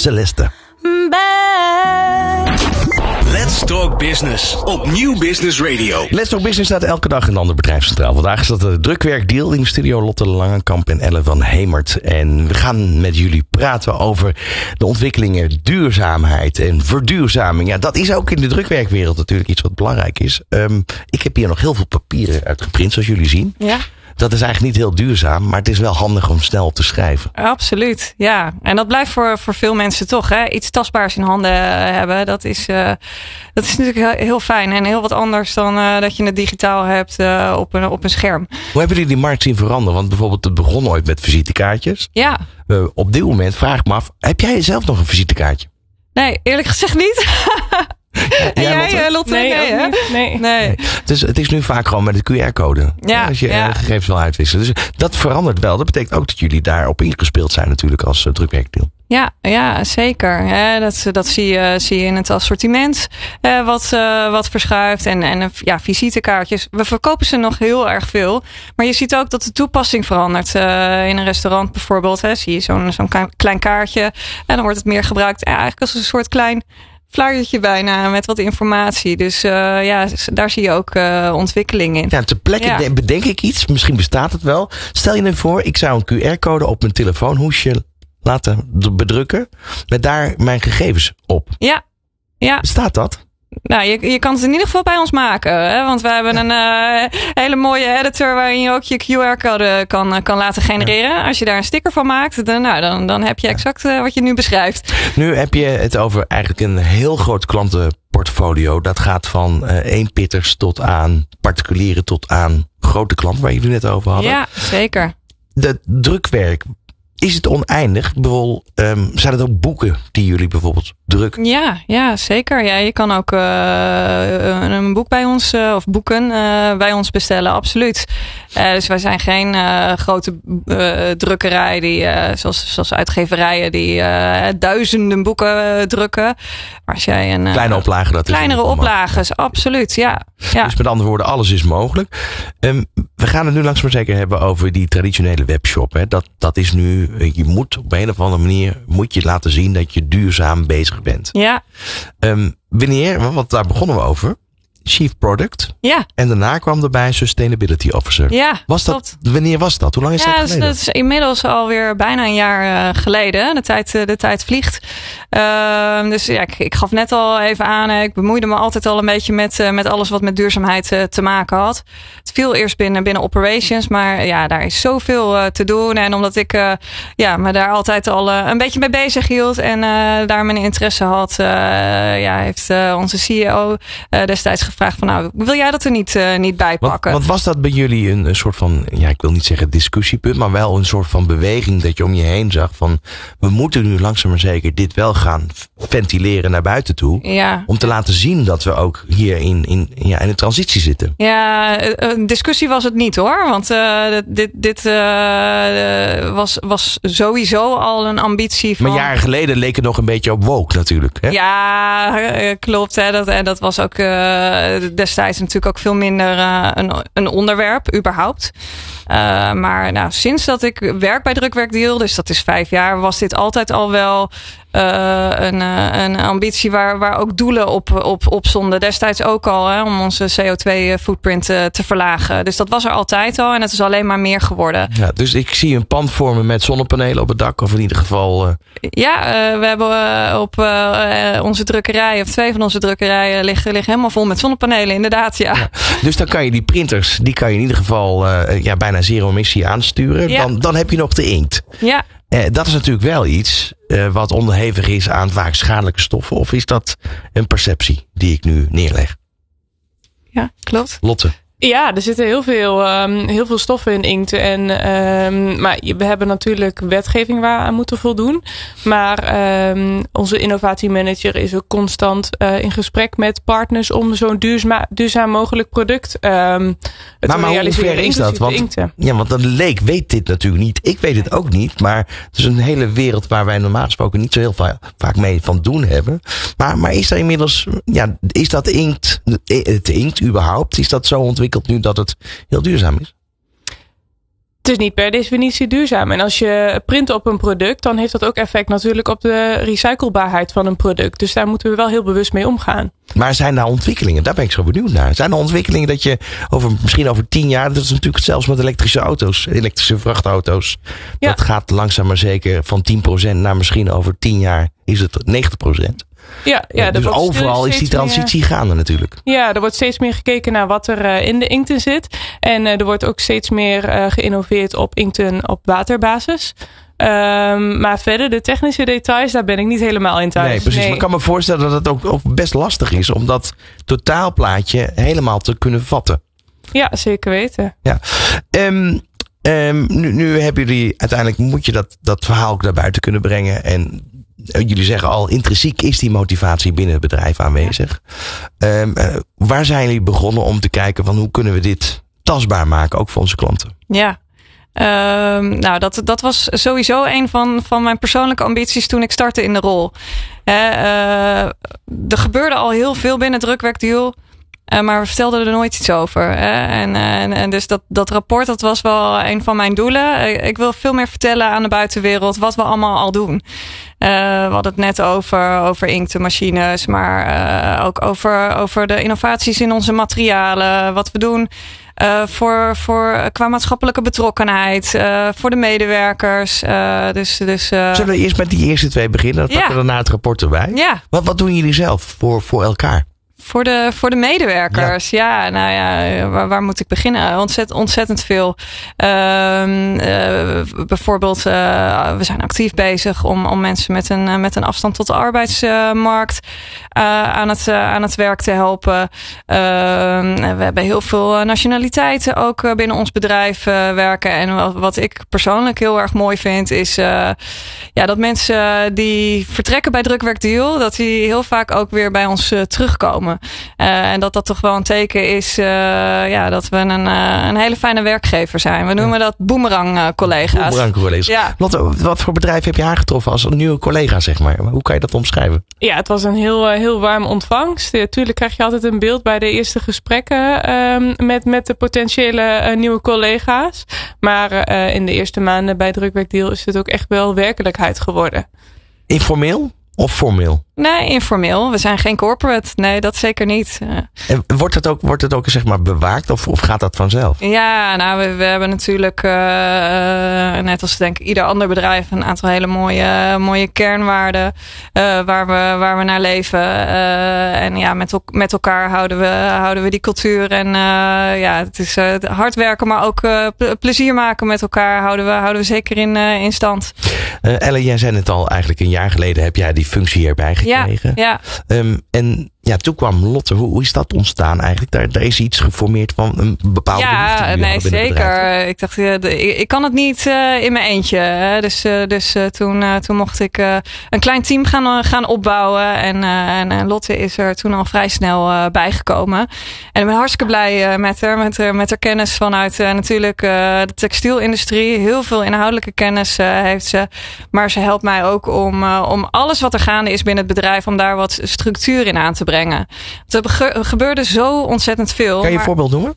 Celeste. Let's Talk Business op Nieuw Business Radio. Let's Talk Business staat elke dag een ander bedrijf centraal. Vandaag is dat de drukwerkdeal in de studio. Lotte Langenkamp en Elle van Hemert. En we gaan met jullie praten over de ontwikkelingen duurzaamheid en verduurzaming. Ja, dat is ook in de drukwerkwereld natuurlijk iets wat belangrijk is. Ik heb hier nog heel veel papieren uitgeprint, zoals jullie zien. Ja. Dat is eigenlijk niet heel duurzaam, maar het is wel handig om snel te schrijven. Absoluut, ja. En dat blijft voor veel mensen toch. Hè? Iets tastbaars in handen hebben, dat is natuurlijk heel fijn. En heel wat anders dan dat je het digitaal hebt op een scherm. Hoe hebben jullie die markt zien veranderen? Want bijvoorbeeld het begon ooit met visitekaartjes. Ja. Op dit moment vraag ik me af, heb jij zelf nog een visitekaartje? Nee, eerlijk gezegd niet. En jij, Lotte? Nee. Dus het is nu vaak gewoon met de QR-code. Ja, als je gegevens wil uitwisselen. Dus dat verandert wel. Dat betekent ook dat jullie daarop ingespeeld zijn natuurlijk als drukwerkdeal. Ja, zeker. Dat zie je in het assortiment wat verschuift. En visitekaartjes. We verkopen ze nog heel erg veel. Maar je ziet ook dat de toepassing verandert. In een restaurant bijvoorbeeld zie je zo'n klein kaartje. En dan wordt het meer gebruikt eigenlijk als een soort klein flyertje bijna met wat informatie. Dus daar zie je ook ontwikkeling in. Ja, ter plekke bedenk ik iets. Misschien bestaat het wel. Stel je nu voor, ik zou een QR-code op mijn telefoonhoesje laten bedrukken. Met daar mijn gegevens op. Ja. Bestaat dat? Nou, je kan het in ieder geval bij ons maken. Hè? Want we hebben een hele mooie editor waarin je ook je QR-code kan laten genereren. Ja. Als je daar een sticker van maakt, dan heb je exact wat je nu beschrijft. Nu heb je het over eigenlijk een heel groot klantenportfolio. Dat gaat van eenpitters tot aan particulieren tot aan grote klanten waar jullie het over hadden. Ja, zeker. De drukwerk. Is het oneindig? Bijvoorbeeld, zijn het ook boeken die jullie bijvoorbeeld drukken? Ja, zeker. Ja, je kan ook een boek bij ons of boeken bij ons bestellen, absoluut. Dus wij zijn geen grote drukkerij die, zoals uitgeverijen die duizenden boeken drukken. Maar als jij een kleine oplage, dat is kleinere oplages, absoluut. Ja. Dus met andere woorden, alles is mogelijk. We gaan het nu langzaam maar zeker hebben over die traditionele webshop. Hè. Dat is nu. Je moet op een of andere manier laten zien dat je duurzaam bezig bent. Ja. Wanneer, want daar begonnen we over. Chief Product. Ja. En daarna kwam erbij Sustainability Officer. Ja, wanneer was dat? Hoe lang is dat geleden? Dat is inmiddels alweer bijna een jaar geleden. De tijd vliegt. Dus ja, ik gaf net al even aan. Ik bemoeide me altijd al een beetje met alles wat met duurzaamheid te maken had. Het viel eerst binnen operations. Maar ja, daar is zoveel te doen. En omdat ik me daar altijd al een beetje mee bezig hield. En daar mijn interesse had. Heeft onze CEO destijds gevraagd van wil jij dat er niet bij pakken? Want was dat bij jullie een soort van, ik wil niet zeggen discussiepunt, maar wel een soort van beweging dat je om je heen zag van we moeten nu langzaam maar zeker dit wel gaan ventileren naar buiten toe. Ja. Om te laten zien dat we ook hier in een transitie zitten. Ja, een discussie was het niet hoor. Want dit was sowieso al een ambitie van. Maar jaren geleden leek het nog een beetje op woke natuurlijk. Hè? Ja, klopt. Hè. Dat was ook destijds natuurlijk ook veel minder een onderwerp überhaupt. Maar sinds dat ik werk bij Drukwerkdeal, dus dat is 5 jaar, was dit altijd al wel een ambitie waar ook doelen op stonden. Destijds ook al om onze CO2 footprint te verlagen. Dus dat was er altijd al en het is alleen maar meer geworden. Ja, dus ik zie een pand vormen met zonnepanelen op het dak of in ieder geval. We hebben op onze drukkerij, of 2 van onze drukkerijen liggen helemaal vol met zonnepanelen, inderdaad. Ja. Dus dan kan je die printers, die kan je in ieder geval bijna zero emissie aansturen. Ja. Dan heb je nog de inkt. Ja. Dat is natuurlijk wel iets wat onderhevig is aan vaak schadelijke stoffen. Of is dat een perceptie die ik nu neerleg? Ja, klopt. Lotte. Ja, er zitten heel veel stoffen in inkt. Maar we hebben natuurlijk wetgeving waar we aan moeten voldoen. Maar onze innovatiemanager is ook constant in gesprek met partners om zo'n duurzaam mogelijk product te maar hoe ver is dat? Want een leek weet dit natuurlijk niet. Ik weet het ook niet. Maar het is een hele wereld waar wij normaal gesproken niet zo heel vaak mee van doen hebben. Maar is er inmiddels, is dat inkt, het inkt überhaupt, is dat zo ontwikkeld nu dat het heel duurzaam is? Het is niet per definitie duurzaam. En als je print op een product, dan heeft dat ook effect natuurlijk op de recyclebaarheid van een product. Dus daar moeten we wel heel bewust mee omgaan. Maar zijn daar ontwikkelingen? Daar ben ik zo benieuwd naar. Zijn er ontwikkelingen dat je misschien over 10 jaar, dat is natuurlijk zelfs met elektrische auto's, elektrische vrachtauto's. Ja. Dat gaat langzaam maar zeker van 10% naar misschien over 10 jaar is het 90%. Ja, dus overal is die transitie gaande natuurlijk. Ja, er wordt steeds meer gekeken naar wat er in de inkten zit. En er wordt ook steeds meer geïnnoveerd op inkten op waterbasis. Maar verder, de technische details, daar ben ik niet helemaal in thuis. Nee, precies. Nee. Maar ik kan me voorstellen dat het ook best lastig is om dat totaalplaatje helemaal te kunnen vatten. Ja, zeker weten. Ja. Nu hebben jullie, uiteindelijk moet je dat verhaal ook naar buiten kunnen brengen. En jullie zeggen al, intrinsiek is die motivatie binnen het bedrijf aanwezig. Waar zijn jullie begonnen om te kijken van hoe kunnen we dit tastbaar maken, ook voor onze klanten? Ja. Dat was sowieso een van mijn persoonlijke ambities toen ik startte in de rol. Er gebeurde al heel veel binnen Drukwerkdeal. Maar we vertelden er nooit iets over. En dus dat rapport, dat was wel een van mijn doelen. Ik wil veel meer vertellen aan de buitenwereld wat we allemaal al doen. We hadden het net over inktenmachines, maar ook over de innovaties in onze materialen. Wat we doen qua maatschappelijke betrokkenheid, voor de medewerkers. Zullen we eerst met die eerste 2 beginnen? Dan pakken we daarna het rapport erbij. Ja. Wat doen jullie zelf voor elkaar? Voor de medewerkers. Ja, nou ja, waar moet ik beginnen? Ontzettend veel. Bijvoorbeeld, we zijn actief bezig om mensen met een afstand tot de arbeidsmarkt aan het werk te helpen. We hebben heel veel nationaliteiten ook binnen ons bedrijf werken. En wat ik persoonlijk heel erg mooi vind is dat mensen die vertrekken bij Drukwerkdeal, dat die heel vaak ook weer bij ons terugkomen. En dat toch wel een teken is dat we een hele fijne werkgever zijn. We noemen dat boomerang-collega's. Boomerang-collega's. Ja. Wat voor bedrijf heb je aangetroffen als een nieuwe collega, zeg maar? Hoe kan je dat omschrijven? Ja, het was een heel warm ontvangst. Tuurlijk krijg je altijd een beeld bij de eerste gesprekken met de potentiële nieuwe collega's. Maar in de eerste maanden bij Drukwerkdeal is het ook echt wel werkelijkheid geworden. Informeel of formeel? Nee, informeel. We zijn geen corporate. Nee, dat zeker niet. En wordt het ook zeg maar bewaakt of gaat dat vanzelf? Ja, nou, we hebben natuurlijk, net als denk ik ieder ander bedrijf, een aantal hele mooie kernwaarden waar we naar leven. En ja, met elkaar houden we die cultuur. En het is hard werken, maar ook plezier maken met elkaar houden we zeker in stand. Ellen, jij zei het al, eigenlijk een jaar geleden heb jij die functie hierbij gekregen. Ja. En toen kwam Lotte. Hoe is dat ontstaan eigenlijk? Daar is iets geformeerd van een bepaalde behoefte. Ja, nee, zeker. Ik dacht, ik kan het niet in mijn eentje. Hè. Dus toen mocht ik een klein team gaan opbouwen. En Lotte is er toen al vrij snel bijgekomen. En ik ben hartstikke blij met haar kennis vanuit natuurlijk de textielindustrie. Heel veel inhoudelijke kennis heeft ze. Maar ze helpt mij ook om alles wat er gaande is binnen het bedrijf, om daar wat structuur in aan te brengen. Er gebeurde zo ontzettend veel. Kan je een voorbeeld noemen?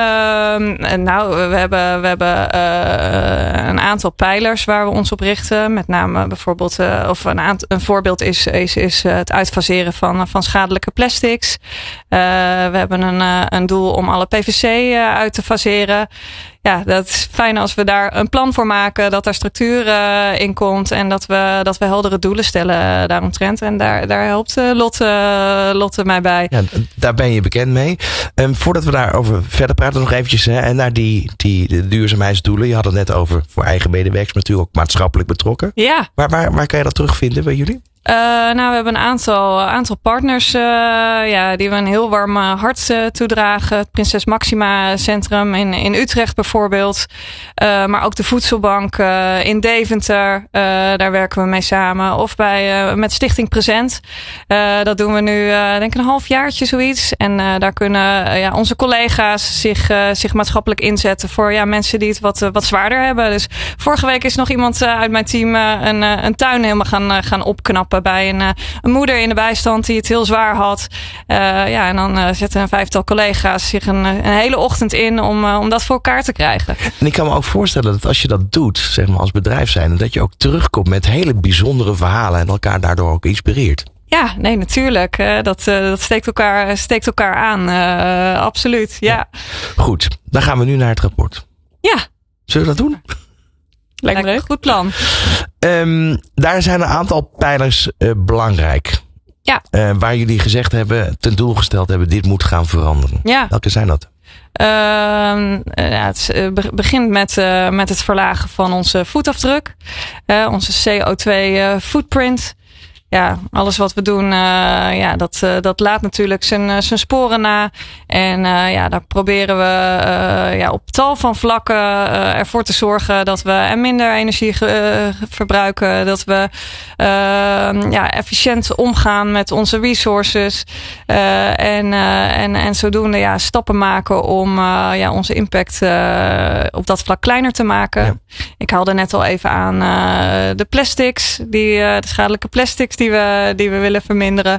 We hebben een aantal pijlers waar we ons op richten. Met name bijvoorbeeld, een voorbeeld is het uitfaseren van schadelijke plastics. We hebben een doel om alle PVC uit te faseren. Ja, dat is fijn als we daar een plan voor maken, dat daar structuur in komt en dat we heldere doelen stellen daaromtrent. En daar helpt Lotte mij bij. Ja, daar ben je bekend mee. Voordat we daarover verder praten, nog eventjes naar die duurzaamheidsdoelen. Je had het net over voor eigen medewerkers, maar natuurlijk ook maatschappelijk betrokken. Ja. Waar kan je dat terugvinden bij jullie? We hebben een aantal partners die we een heel warm hart toedragen. Het Prinses Maxima Centrum in Utrecht bijvoorbeeld. Maar ook de Voedselbank in Deventer. Daar werken we mee samen. Of met Stichting Present. Dat doen we nu denk ik een halfjaartje zoiets. En daar kunnen onze collega's zich maatschappelijk inzetten voor mensen die het wat zwaarder hebben. Dus vorige week is nog iemand uit mijn team een tuin helemaal gaan opknappen. helpen bij een moeder in de bijstand die het heel zwaar had. En dan zetten een 5-tal collega's zich een hele ochtend in om dat voor elkaar te krijgen. En ik kan me ook voorstellen dat als je dat doet, zeg maar als bedrijf zijn, dat je ook terugkomt met hele bijzondere verhalen en elkaar daardoor ook inspireert. Ja, nee, natuurlijk. Dat steekt elkaar aan. Absoluut, ja. Goed, dan gaan we nu naar het rapport. Ja. Zullen we dat doen? Lijkt me leuk. Goed plan. Daar zijn een aantal pijlers belangrijk. Ja. Waar jullie gezegd hebben, ten doel gesteld hebben, dit moet gaan veranderen. Ja. Welke zijn dat? Het begint met het verlagen van onze voetafdruk. Onze CO2 footprint. Ja, alles wat we doen, dat laat natuurlijk zijn sporen na. En daar proberen we op tal van vlakken ervoor te zorgen dat we minder energie verbruiken. Dat we efficiënt omgaan met onze resources. En zodoende stappen maken om onze impact op dat vlak kleiner te maken. Ja. Ik haalde net al even aan de plastics, de schadelijke plastics die we willen verminderen.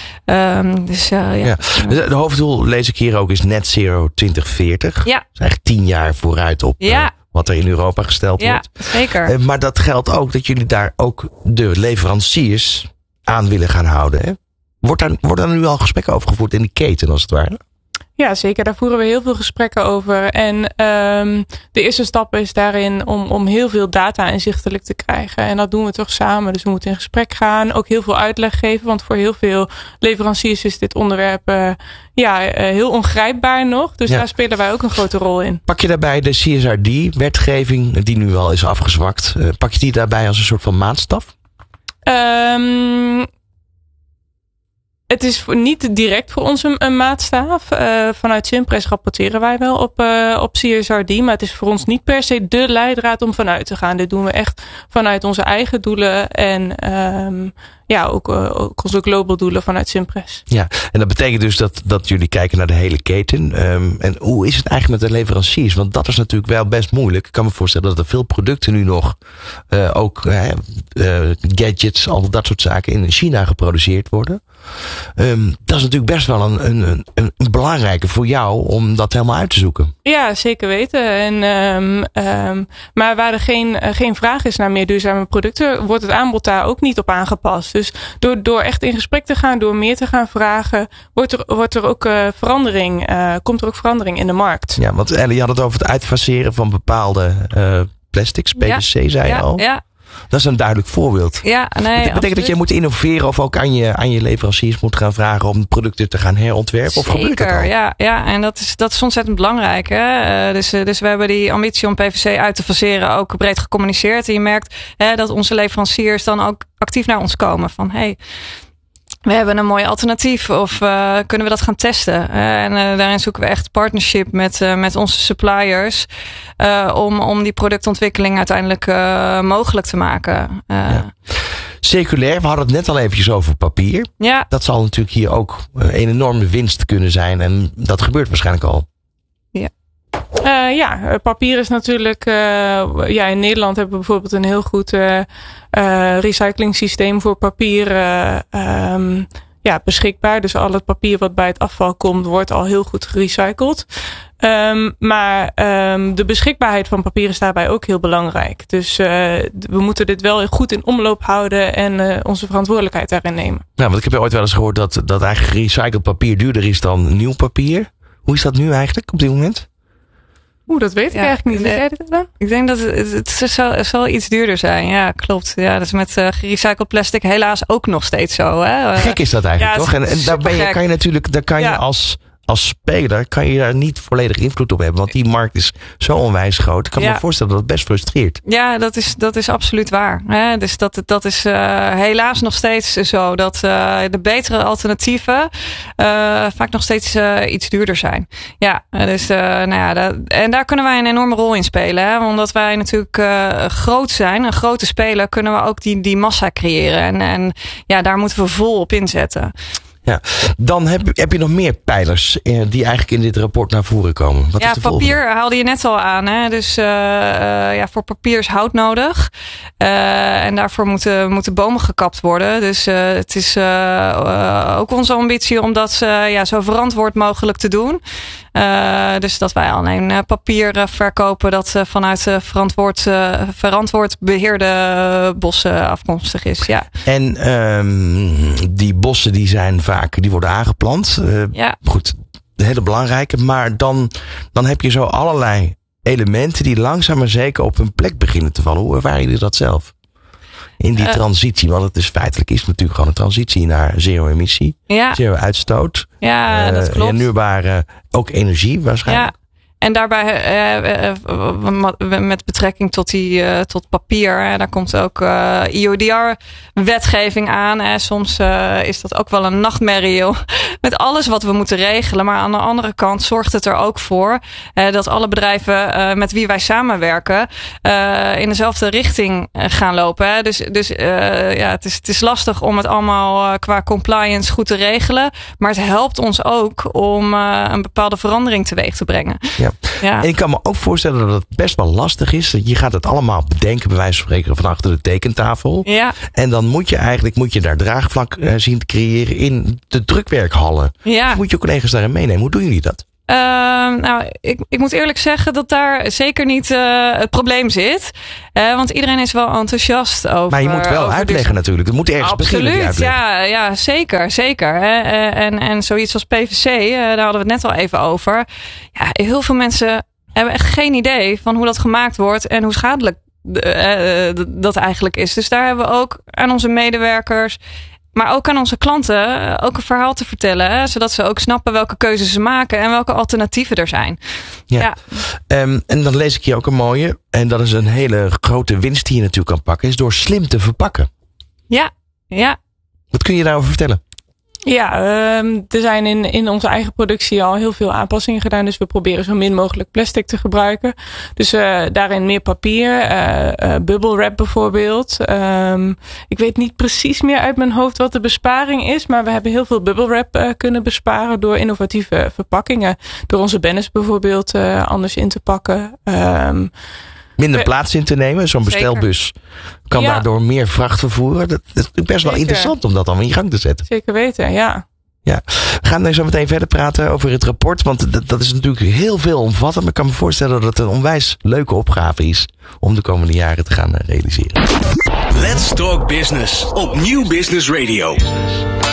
De hoofddoel, lees ik hier ook, is net zero 2040. Ja. Dat is eigenlijk 10 jaar vooruit op wat er in Europa gesteld wordt. Ja, zeker. Maar dat geldt ook dat jullie daar ook de leveranciers aan willen gaan houden. Hè? Wordt daar nu al gesprekken over gevoerd in de keten als het ware? Ja, zeker. Daar voeren we heel veel gesprekken over. En de eerste stap is daarin om heel veel data inzichtelijk te krijgen. En dat doen we toch samen. Dus we moeten in gesprek gaan. Ook heel veel uitleg geven. Want voor heel veel leveranciers is dit onderwerp heel ongrijpbaar nog. Dus daar spelen wij ook een grote rol in. Pak je daarbij de CSRD-wetgeving, die nu al is afgezwakt. Pak je die daarbij als een soort van maatstaf? Het is niet direct voor ons een maatstaaf. Vanuit Cimpress rapporteren wij wel op CSRD. Maar het is voor ons niet per se de leidraad om vanuit te gaan. Dit doen we echt vanuit onze eigen doelen. En ook onze global doelen vanuit Cimpress. Ja, en dat betekent dus dat jullie kijken naar de hele keten. En hoe is het eigenlijk met de leveranciers? Want dat is natuurlijk wel best moeilijk. Ik kan me voorstellen dat er veel producten nu nog gadgets, al dat soort zaken in China geproduceerd worden. Dat is natuurlijk best wel een belangrijke voor jou om dat helemaal uit te zoeken. Ja, zeker weten. Maar waar er geen vraag is naar meer duurzame producten, wordt het aanbod daar ook niet op aangepast. Dus door echt in gesprek te gaan, door meer te gaan vragen, komt er ook verandering in de markt. Ja, want Ellie had het over het uitfaseren van bepaalde plastics, PVC zei je al. Ja. Dat is een duidelijk voorbeeld. Ja, nee, dat betekent dat je moet innoveren of ook aan je leveranciers moet gaan vragen om producten te gaan herontwerpen? Of gebeurt dat al? Ja, en dat is ontzettend belangrijk. Hè? Dus we hebben die ambitie om PVC uit te faseren ook breed gecommuniceerd. En je merkt dat onze leveranciers dan ook actief naar ons komen van we hebben een mooi alternatief of kunnen we dat gaan testen? Daarin zoeken we echt partnership met onze suppliers om die productontwikkeling uiteindelijk mogelijk te maken. Circulair, we hadden het net al eventjes over papier. Ja. Dat zal natuurlijk hier ook een enorme winst kunnen zijn en dat gebeurt waarschijnlijk al. Ja. Papier is natuurlijk, in Nederland hebben we bijvoorbeeld een heel goed recycling systeem voor papier beschikbaar. Dus al het papier wat bij het afval komt, wordt al heel goed gerecycled. Maar de beschikbaarheid van papier is daarbij ook heel belangrijk. Dus we moeten dit wel goed in omloop houden en onze verantwoordelijkheid daarin nemen. Nou, want ik heb ooit wel eens gehoord dat eigenlijk gerecycled papier duurder is dan nieuw papier. Hoe is dat nu eigenlijk op dit moment? Dat weet ik eigenlijk niet. Weet jij dit dan? Ik denk dat het zal iets duurder zijn. Ja, klopt. Ja, dat is met gerecycled plastic helaas ook nog steeds zo. Hè? Gek is dat eigenlijk, toch? En daar kan je als speler kan je daar niet volledig invloed op hebben. Want die markt is zo onwijs groot. Ik kan me voorstellen dat het best frustreert. Ja, dat is absoluut waar. Hè? Dus dat is helaas nog steeds zo. Dat de betere alternatieven vaak nog steeds iets duurder zijn. Ja, dus en daar kunnen wij een enorme rol in spelen. Hè? Omdat wij natuurlijk groot zijn, een grote speler, kunnen we ook die massa creëren. En daar moeten we vol op inzetten. Ja. Dan heb je nog meer pijlers die eigenlijk in dit rapport naar voren komen. Wat is de papier volgende? haalde je net al aan. Hè? Dus voor papier is hout nodig. En daarvoor moeten bomen gekapt worden. Dus het is ook onze ambitie om dat zo verantwoord mogelijk te doen. Dus dat wij alleen papier verkopen dat vanuit verantwoord beheerde bossen afkomstig is. Ja. En die bossen die worden aangeplant. Goed, een hele belangrijke. Maar dan heb je zo allerlei elementen die langzaam maar zeker op hun plek beginnen te vallen. Hoe ervaren jullie dat zelf? In die transitie, want het is feitelijk natuurlijk gewoon een transitie naar zero-emissie. Ja. Zero-uitstoot. Ja, dat klopt. Hernieuwbare, ook energie waarschijnlijk. Ja. En daarbij met betrekking tot papier, daar komt ook EUDR-wetgeving aan. Soms is dat ook wel een nachtmerrie met alles wat we moeten regelen. Maar aan de andere kant zorgt het er ook voor dat alle bedrijven met wie wij samenwerken in dezelfde richting gaan lopen. Dus het is lastig om het allemaal qua compliance goed te regelen. Maar het helpt ons ook om een bepaalde verandering teweeg te brengen. Ja. Ja. En ik kan me ook voorstellen dat het best wel lastig is. Je gaat het allemaal bedenken, bij wijze van spreken, van achter de tekentafel. Ja. En dan moet je daar draagvlak zien te creëren in de drukwerkhallen. Ja. Dus moet je collega's daarin meenemen. Hoe doen jullie dat? Ik moet eerlijk zeggen dat daar zeker niet het probleem zit. Want iedereen is wel enthousiast over. Maar je moet wel uitleggen natuurlijk. Het moet ergens beginnen. Absoluut, ja, zeker. En zoiets als PVC, daar hadden we het net al even over. Ja, heel veel mensen hebben echt geen idee van hoe dat gemaakt wordt en hoe schadelijk dat eigenlijk is. Dus daar hebben we ook aan onze medewerkers, maar ook aan onze klanten ook een verhaal te vertellen. Zodat ze ook snappen welke keuzes ze maken en welke alternatieven er zijn. Ja. En dan lees ik hier ook een mooie. En dat is een hele grote winst die je natuurlijk kan pakken. Is door slim te verpakken. Ja. Wat kun je daarover vertellen? Ja, er zijn in onze eigen productie al heel veel aanpassingen gedaan. Dus we proberen zo min mogelijk plastic te gebruiken. Dus daarin meer papier, bubble wrap bijvoorbeeld. Ik weet niet precies meer uit mijn hoofd wat de besparing is. Maar we hebben heel veel bubble wrap kunnen besparen door innovatieve verpakkingen. Door onze banners bijvoorbeeld anders in te pakken. Minder plaats in te nemen. Zo'n bestelbus kan daardoor meer vracht vervoeren. Dat is best wel interessant om dat dan in gang te zetten. Zeker weten, ja. Ja, we gaan nu zo meteen verder praten over het rapport. Want dat is natuurlijk heel veel omvattend. Maar ik kan me voorstellen dat het een onwijs leuke opgave is om de komende jaren te gaan realiseren. Let's Talk Business op Nieuw Business Radio.